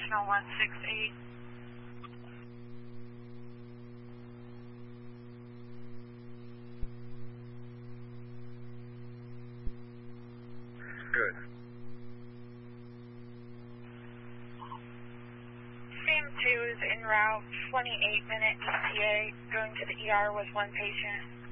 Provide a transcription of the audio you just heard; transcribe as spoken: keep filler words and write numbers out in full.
International one six eight. Good. SAM two is en route, twenty-eight minute E T A, going to the E R with one patient.